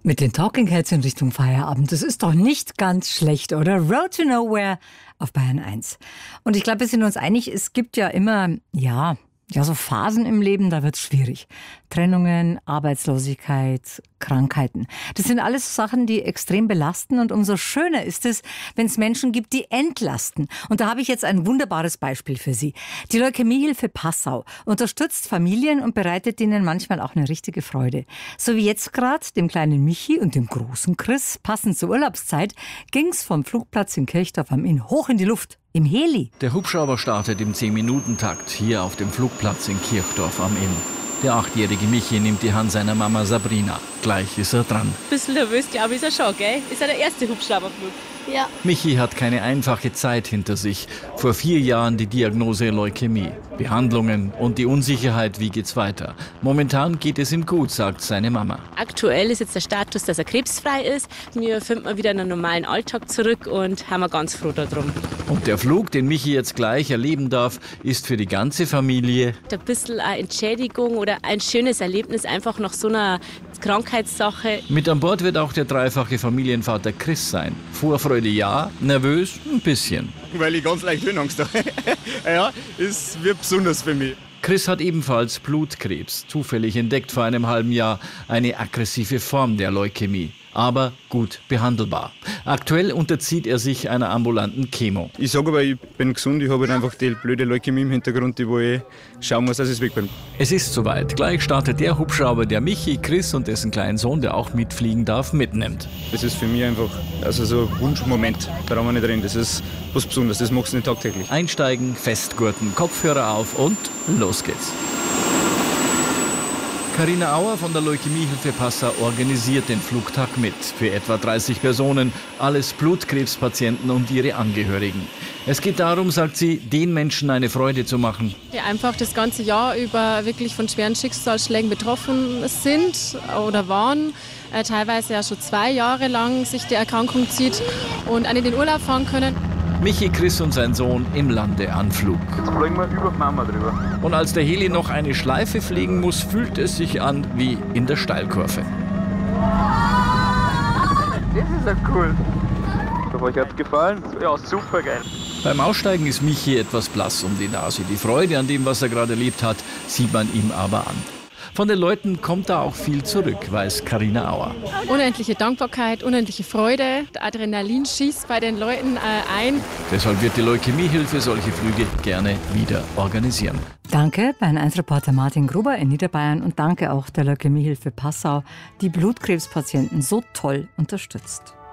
Mit den Talking Heads in Richtung Feierabend, das ist doch nicht ganz schlecht, oder? Road to Nowhere auf Bayern 1. Und ich glaube, wir sind uns einig, es gibt ja immer, so Phasen im Leben, da wird es schwierig. Trennungen, Arbeitslosigkeit, Krankheiten. Das sind alles Sachen, die extrem belasten. Und umso schöner ist es, wenn es Menschen gibt, die entlasten. Und da habe ich jetzt ein wunderbares Beispiel für Sie. Die Leukämiehilfe Passau unterstützt Familien und bereitet ihnen manchmal auch eine richtige Freude. So wie jetzt gerade dem kleinen Michi und dem großen Chris, passend zur Urlaubszeit, ging es vom Flugplatz in Kirchdorf am Inn hoch in die Luft. Im Heli. Der Hubschrauber startet im 10-Minuten-Takt hier auf dem Flugplatz in Kirchdorf am Inn. Der 8-jährige Michi nimmt die Hand seiner Mama Sabrina. Gleich ist er dran. Bisschen nervös, glaube ich, ist er schon, gell? Ist er der erste Hubschrauberflug? Ja. Michi hat keine einfache Zeit hinter sich. Vor 4 Jahren die Diagnose Leukämie. Behandlungen und die Unsicherheit, wie geht's weiter. Momentan geht es ihm gut, sagt seine Mama. Aktuell ist jetzt der Status, dass er krebsfrei ist. Wir finden wieder in einen normalen Alltag zurück und haben wir ganz froh darum. Und der Flug, den Michi jetzt gleich erleben darf, ist für die ganze Familie ein bisschen eine Entschädigung oder ein schönes Erlebnis einfach nach so einer Krankheitssache. Mit an Bord wird auch der dreifache Familienvater Chris sein. Vorfreude ja, nervös ein bisschen. Weil ich ganz leicht Höhenangst habe. Ja, es wird besonders für mich. Chris hat ebenfalls Blutkrebs, zufällig entdeckt vor einem halben Jahr, eine aggressive Form der Leukämie, aber gut behandelbar. Aktuell unterzieht er sich einer ambulanten Chemo. Ich sage aber, ich bin gesund, ich habe halt einfach die blöde Leukämie im Hintergrund, wo ich schauen muss, dass ich weg bin. Es ist soweit. Gleich startet der Hubschrauber, der Michi, Chris und dessen kleinen Sohn, der auch mitfliegen darf, mitnimmt. Das ist für mich einfach so ein Wunschmoment. Da haben wir nicht drin. Das ist was Besonderes, das machst du nicht tagtäglich. Einsteigen, festgurten, Kopfhörer auf und los geht's. Carina Auer von der Leukämiehilfe Passau organisiert den Flugtag mit. Für etwa 30 Personen, alles Blutkrebspatienten und ihre Angehörigen. Es geht darum, sagt sie, den Menschen eine Freude zu machen. Die einfach das ganze Jahr über wirklich von schweren Schicksalsschlägen betroffen sind oder waren. Teilweise ja schon 2 Jahre lang sich die Erkrankung zieht und an in den Urlaub fahren können. Michi, Chris und sein Sohn im Landeanflug. Jetzt fliegen wir über die Mama drüber. Und als der Heli noch eine Schleife fliegen muss, fühlt es sich an wie in der Steilkurve. Das ist ja cool. Ich hoffe, euch hat's gefallen. Ja, super geil. Beim Aussteigen ist Michi etwas blass um die Nase. Die Freude an dem, was er gerade erlebt hat, sieht man ihm aber an. Von den Leuten kommt da auch viel zurück, weiß Carina Auer. Unendliche Dankbarkeit, unendliche Freude. Der Adrenalin schießt bei den Leuten ein. Deshalb wird die Leukämiehilfe solche Flüge gerne wieder organisieren. Danke, Bayern 1 Reporter Martin Gruber in Niederbayern und danke auch der Leukämiehilfe Passau, die Blutkrebspatienten so toll unterstützt.